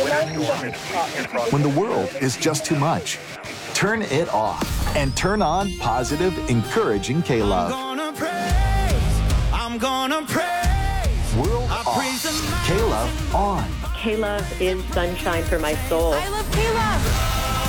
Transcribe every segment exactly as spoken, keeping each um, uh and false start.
When the world is just too much, turn it off and turn on positive, encouraging K-Love. I'm gonna praise, I'm gonna praise. World off, K-Love on. K-Love is sunshine for my soul. I love K-Love.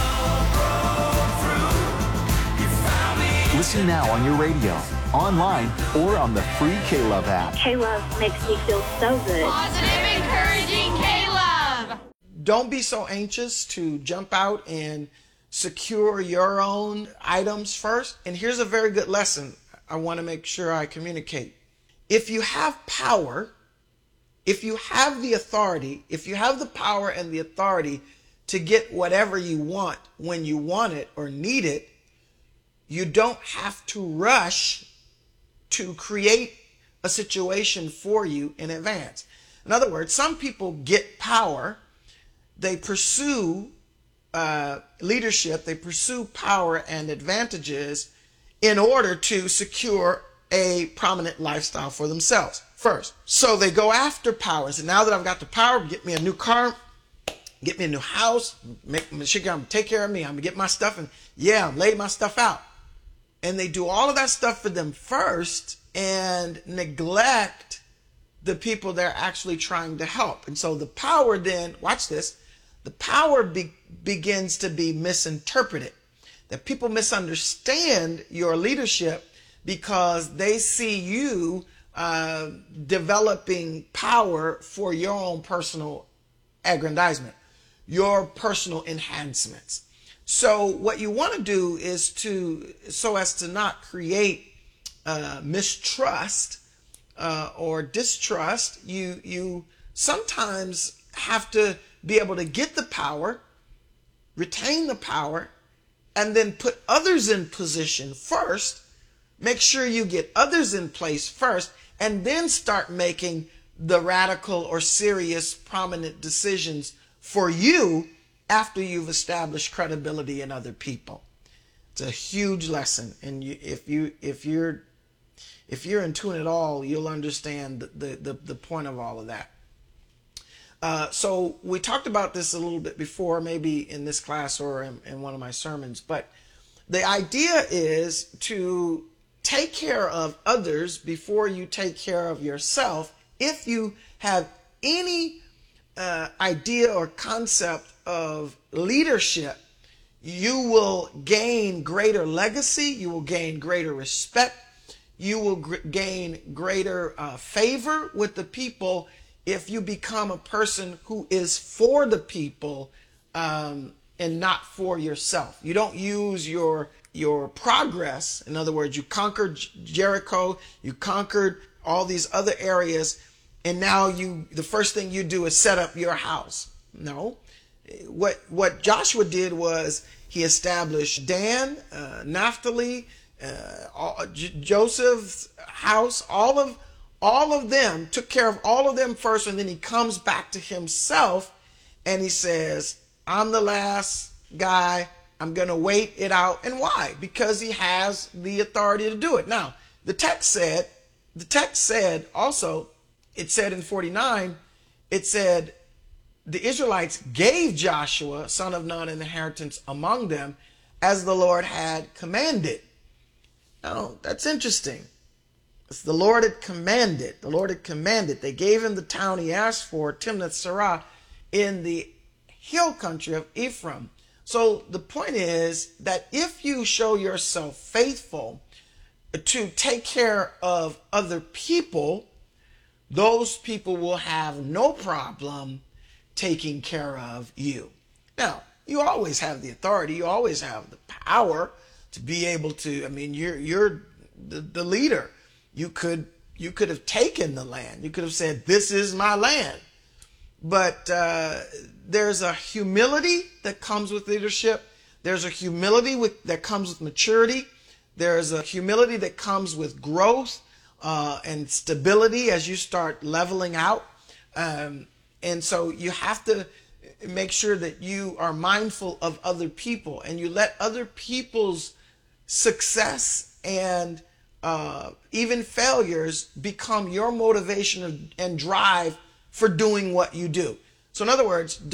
Listen now on your radio, online, or on the free K-Love app. K-Love makes me feel so good. Positive, encouraging K-Love. Don't be so anxious to jump out and secure your own items first. And here's a very good lesson I want to make sure I communicate. If you have power, if you have the authority, if you have the power and the authority to get whatever you want when you want it or need it, you don't have to rush to create a situation for you in advance. In other words, some people get power, they pursue uh, leadership, they pursue power and advantages in order to secure a prominent lifestyle for themselves first. So they go after power. So now that I've got the power, get me a new car, get me a new house, make sure I'm gonna take care of me, I'm gonna get my stuff, and yeah, lay my stuff out. And they do all of that stuff for them first and neglect the people they're actually trying to help. And so the power then, watch this, the power be, begins to be misinterpreted. That people misunderstand your leadership because they see you uh, developing power for your own personal aggrandizement, your personal enhancements. So what you want to do is to, so as to not create uh, mistrust uh, or distrust, you, you sometimes have to be able to get the power, retain the power, and then put others in position first. Make sure you get others in place first, and then start making the radical or serious, prominent decisions for you after you've established credibility in other people. It's a huge lesson, and you, if you if you're if you're in tune at all, you'll understand the the, the point of all of that. Uh, so we talked about this a little bit before, maybe in this class or in, in one of my sermons, but the idea is to take care of others before you take care of yourself. If you have any uh, idea or concept of leadership, you will gain greater legacy, you will gain greater respect, you will gr- gain greater uh, favor with the people if you become a person who is for the people um, and not for yourself. You don't use your your progress. In other words, you conquered Jericho, you conquered all these other areas, and now you the first thing you do is set up your house. No. What what Joshua did was he established Dan, uh, Naphtali, uh, all, J- Joseph's house, all of all of them, took care of all of them first, and then he comes back to himself and he says, I'm the last guy, I'm going to wait it out. And why? Because he has the authority to do it. Now, the text said, the text said also, it said in forty-nine, it said, the Israelites gave Joshua, son of Nun, an inheritance among them, as the Lord had commanded. Now, that's interesting. It's the Lord had commanded. The Lord had commanded. They gave him the town he asked for, Timnath-Serah, in the hill country of Ephraim. So the point is that if you show yourself faithful to take care of other people, those people will have no problem taking care of you. Now, you always have the authority, you always have the power to be able to, I mean, you're you're the, the leader. You could you could have taken the land. You could have said, this is my land. But uh, there's a humility that comes with leadership. There's a humility with, that comes with maturity. There's a humility that comes with growth uh, and stability as you start leveling out. Um, And so you have to make sure that you are mindful of other people and you let other people's success and uh, even failures become your motivation and drive for doing what you do. So in other words,